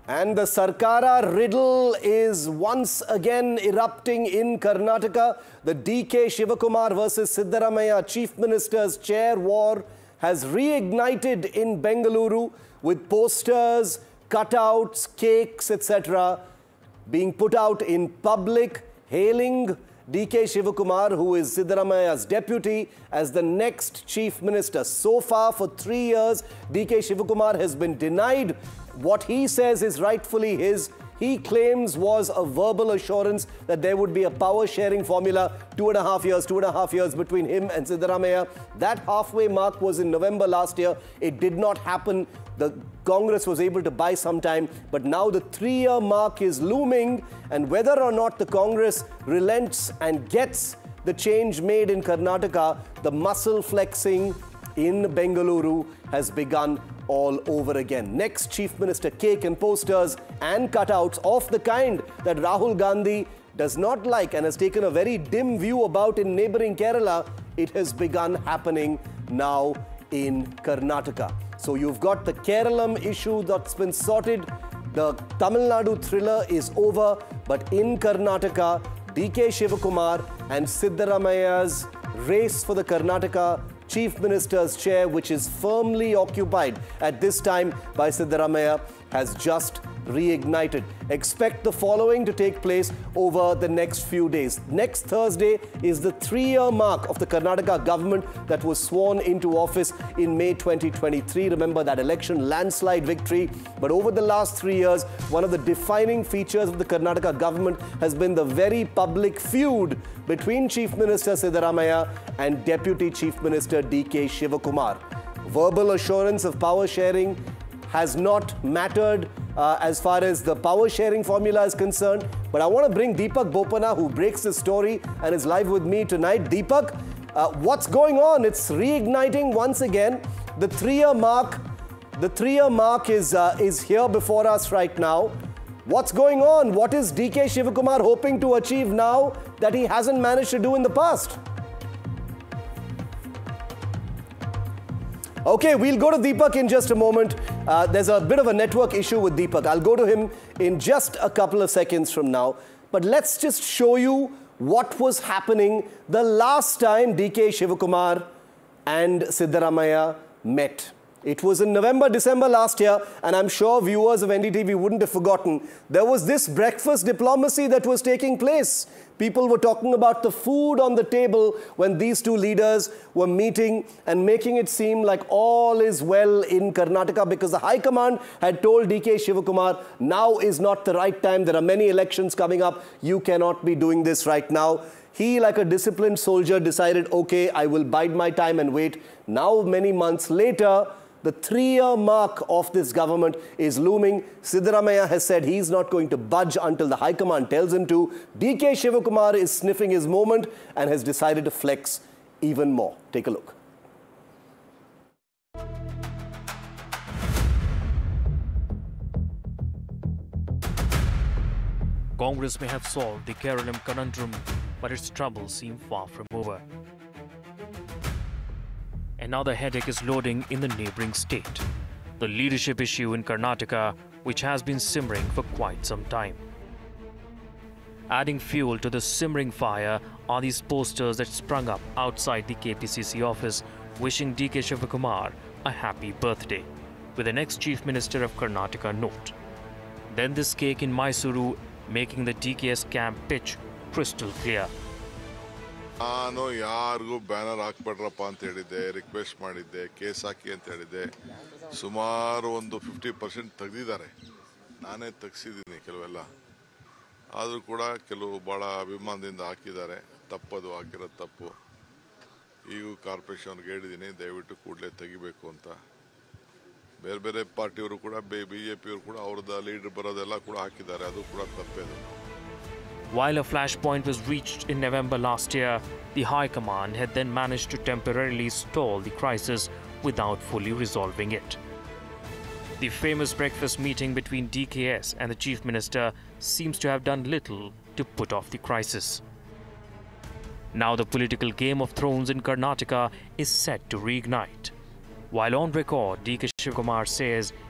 And the Sarkara riddle is once again erupting in Karnataka. The DK Shivakumar versus Siddaramaiah Chief Minister's chair war has reignited in Bengaluru with posters, cutouts, cakes, etc. being put out in public, hailing DK Shivakumar, who is Siddaramaiah's deputy, as the next chief minister. So far, for 3 years, DK Shivakumar has been denied what he says is rightfully his. He claims was a verbal assurance that there would be a power-sharing formula 2.5 years between him and Siddaramaiah. That halfway mark was in November last year. It did not happen. The Congress was able to buy some time, but now the 3-year mark is looming, and whether or not the Congress relents and gets the change made in Karnataka, the muscle flexing in Bengaluru has begun all over again. Next Chief Minister cake and posters and cutouts of the kind that Rahul Gandhi does not like and has taken a very dim view about in neighboring Kerala, it has begun happening now in Karnataka. So you've got the Keralam issue that's been sorted. The Tamil Nadu thriller is over, but in Karnataka, DK Shivakumar and Siddaramaiah's race for the Karnataka Chief Minister's chair, which is firmly occupied at this time by Siddaramaiah, has just reignited. Expect the following to take place over the next few days. Next Thursday is the 3-year mark of the Karnataka government that was sworn into office in May 2023. Remember that election, landslide victory. But over the last 3 years, one of the defining features of the Karnataka government has been the very public feud between Chief Minister Siddaramaiah and Deputy Chief Minister DK Shivakumar. Verbal assurance of power sharing has not mattered as far as the power sharing formula is concerned. But I want to bring Deepak Bopana, who breaks the story and is live with me tonight. Deepak, what's going on? It's reigniting once again. The 3-year mark is here before us right now. What's going on? What is DK Shivakumar hoping to achieve now that he hasn't managed to do in the past? Okay, we'll go to Deepak in just a moment. There's a bit of a network issue with Deepak. I'll go to him in just a couple of seconds from now. But let's just show you what was happening the last time DK Shivakumar and Siddaramaiah met. It was in November, December last year, and I'm sure viewers of NDTV wouldn't have forgotten. There was this breakfast diplomacy that was taking place. People were talking about the food on the table when these two leaders were meeting and making it seem like all is well in Karnataka, because the High Command had told DK Shivakumar, now is not the right time. There are many elections coming up. You cannot be doing this right now. He, like a disciplined soldier, decided, okay, I will bide my time and wait. Now, many months later, the 3-year mark of this government is looming. Siddaramaiah has said he's not going to budge until the High Command tells him to. DK Shivakumar is sniffing his moment and has decided to flex even more. Take a look. Congress may have solved the Keralam conundrum, but its troubles seem far from over. Another headache is loading in the neighboring state, the leadership issue in Karnataka, which has been simmering for quite some time. Adding fuel to the simmering fire are these posters that sprung up outside the KPCC office wishing DK Shivakumar a happy birthday, with the next Chief Minister of Karnataka note. Then this cake in Mysuru making the DKS camp pitch crystal clear. ನಾನು ಯಾರಿಗೂ banner ಹಾಕ್ಬಿಡ್ರಪ್ಪ ಅಂತ ಹೇಳಿದ್ದೆ, request ಮಾಡಿದ್ದೆ, case ಹಾಕಿ ಅಂತ ಹೇಳಿದ್ದೆ. ಸುಮಾರು ಒಂದು 50% ತೆಗೆದಿದ್ದಾರೆ. ನಾನೇ ತೆಗೆಸಿದ್ದೀನಿ ಕೆಲವೆಲ್ಲ. ಆದರೂ ಕೂಡ ಕೆಲವು ಭಾಳ ಅಭಿಮಾನದಿಂದ ಹಾಕಿದ್ದಾರೆ. ತಪ್ಪದು, ಹಾಕಿರೋದು ತಪ್ಪು. ಈಗೂ ಕಾರ್ಪೊರೇಷನ್ಗೆ ಹೇಳಿದ್ದೀನಿ, ದಯವಿಟ್ಟು ಕೂಡಲೇ ತೆಗಿಬೇಕು ಅಂತ. ಬೇರೆ ಬೇರೆ ಪಾರ್ಟಿಯವರು ಕೂಡ ಬಿಜೆಪಿಯವರು ಕೂಡ ಅವ್ರದ್ದು ಲೀಡರ್ ಬರೋದೆಲ್ಲ ಕೂಡ ಹಾಕಿದ್ದಾರೆ. ಅದು ಕೂಡ ತಪ್ಪೇದು. While a flashpoint was reached in November last year, the High Command had then managed to temporarily stall the crisis without fully resolving it. The famous breakfast meeting between DKS and the Chief Minister seems to have done little to put off the crisis. Now the political game of thrones in Karnataka is set to reignite. While on record, DK Shivakumar says